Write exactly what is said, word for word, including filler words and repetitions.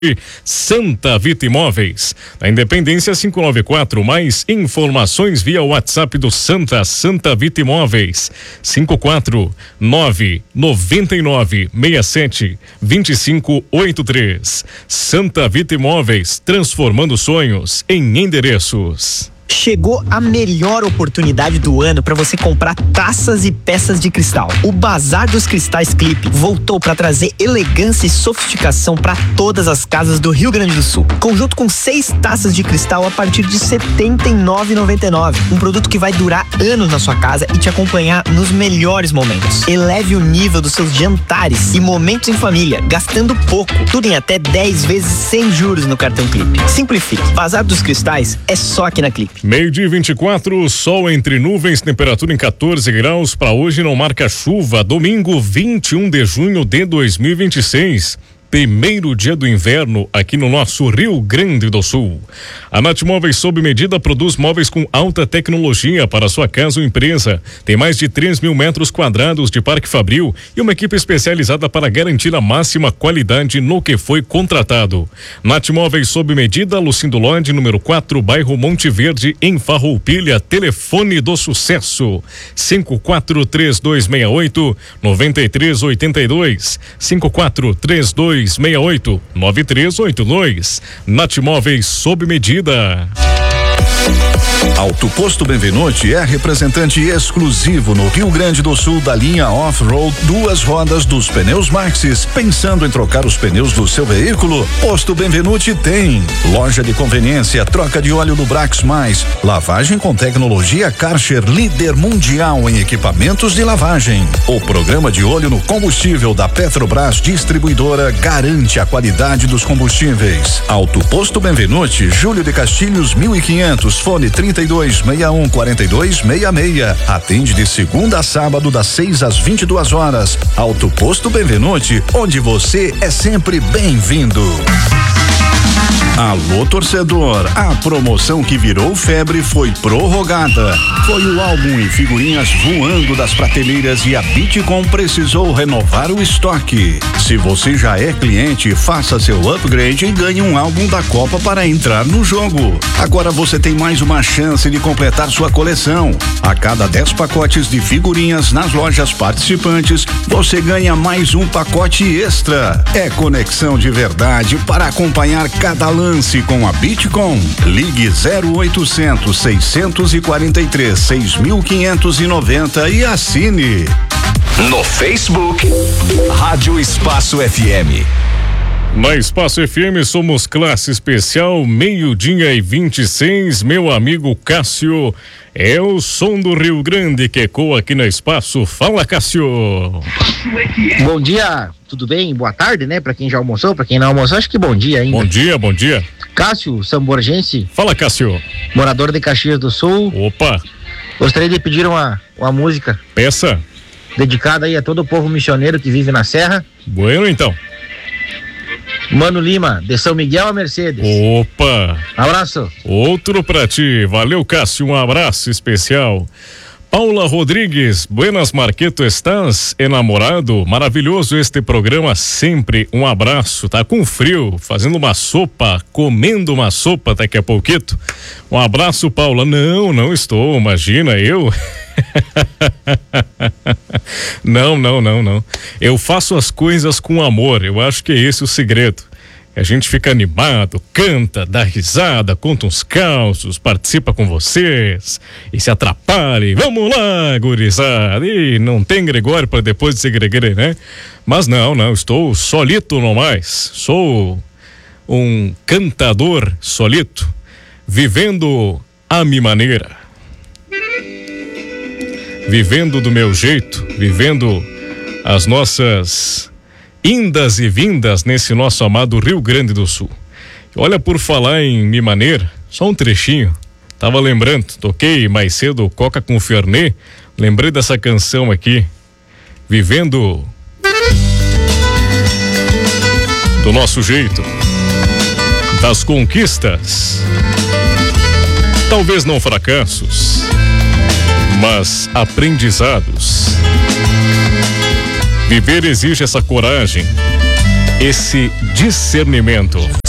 Santa Vita Imóveis, na Independência quinhentos e noventa e quatro, mais informações via WhatsApp do Santa, Santa Vita Imóveis, cinco quatro nove nove nove seis sete dois cinco oito três. Santa Vita Imóveis, transformando sonhos em endereços. Chegou a melhor oportunidade do ano para você comprar taças e peças de cristal. O Bazar dos Cristais Clipe voltou para trazer elegância e sofisticação para todas as casas do Rio Grande do Sul. Conjunto com seis taças de cristal a partir de setenta e nove reais e noventa e nove centavos. Um produto que vai durar anos na sua casa e te acompanhar nos melhores momentos. Eleve o nível dos seus jantares e momentos em família, gastando pouco. Tudo em até dez vezes sem juros no cartão Clipe. Simplifique. Bazar dos Cristais é só aqui na Clipe. Meio-dia vinte e quatro, sol entre nuvens, temperatura em quatorze graus. Para hoje não marca chuva. Domingo, vinte e um de junho de dois mil e vinte e seis. Primeiro dia do inverno aqui no nosso Rio Grande do Sul. A Nath Móveis sob medida produz móveis com alta tecnologia para sua casa ou empresa. Tem mais de três mil metros quadrados de Parque Fabril e uma equipe especializada para garantir a máxima qualidade no que foi contratado. Nath Móveis sob medida, Lucindo Lodi, número quatro, bairro Monte Verde, em Farroupilha. Telefone do sucesso: cinco quatro três dois seis oito nove três oito dois, cinco quatro três dois seis oito nove três oito dois. Nath Móveis sob medida. Auto Posto Benvenuti é representante exclusivo no Rio Grande do Sul da linha Off-Road duas rodas dos pneus Maxxis. Pensando em trocar os pneus do seu veículo? Posto Benvenuti tem loja de conveniência, troca de óleo do Brax Mais, lavagem com tecnologia Karcher, líder mundial em equipamentos de lavagem. O programa de olho no combustível da Petrobras Distribuidora garante a qualidade dos combustíveis. Auto Posto Benvenuti, Júlio de Castilhos mil e quinhentos, fone trinta e dois, sessenta e um, quarenta e dois, sessenta e seis. Atende de segunda a sábado das seis às vinte e duas horas. Auto Posto Benvenuti, onde você é sempre bem-vindo. Alô, torcedor, a promoção que virou febre foi prorrogada. Foi o álbum e figurinhas voando das prateleiras e a Bitcom precisou renovar o estoque. Se você já é cliente, faça seu upgrade e ganhe um álbum da Copa para entrar no jogo. Agora você tem mais uma chance de completar sua coleção. A cada dez pacotes de figurinhas nas lojas participantes, você ganha mais um pacote extra. É conexão de verdade para acompanhar cada lance com a Bitcom. Ligue zero oitocentos, seiscentos e quarenta e três, seis mil quinhentos e noventa e assine. No Facebook, Rádio Espaço F M. Na Espaço F M somos classe especial, meio-dia e vinte e seis. Meu amigo Cássio, é o som do Rio Grande que ecoa aqui na Espaço. Fala, Cássio. Bom dia, tudo bem? Boa tarde, né? Pra quem já almoçou, pra quem não almoçou, acho que bom dia ainda. Bom dia, bom dia. Cássio Samborgense. Fala, Cássio. Morador de Caxias do Sul. Opa. Gostaria de pedir uma, uma música. Peça. Dedicada aí a todo o povo missioneiro que vive na Serra. Bueno, então. Mano Lima, de São Miguel a Mercedes. Opa. Abraço. Outro pra ti. Valeu, Cássio. Um abraço especial. Paula Rodrigues, buenas Marqueto, estás enamorado? Maravilhoso este programa sempre, um abraço, tá com frio, fazendo uma sopa, comendo uma sopa daqui a pouquinho. Um abraço, Paula. Não, não estou, imagina, eu... não, não, não, não. Eu faço as coisas com amor, eu acho que é esse o segredo. A gente fica animado, canta, dá risada, conta uns causos, participa com vocês e se atrapalha. Vamos lá, gurizada. E não tem Gregório para depois de ser Gregre, né? Mas não, não, estou solito no mais. Sou um cantador solito, vivendo a minha maneira. Vivendo do meu jeito, vivendo as nossas indas e vindas nesse nosso amado Rio Grande do Sul. Olha, por falar em minha maneira, só um trechinho. Tava lembrando, toquei mais cedo Coca com Fernet, lembrei dessa canção aqui, vivendo do nosso jeito, das conquistas, talvez não fracassos, mas aprendizados. Viver exige essa coragem, esse discernimento.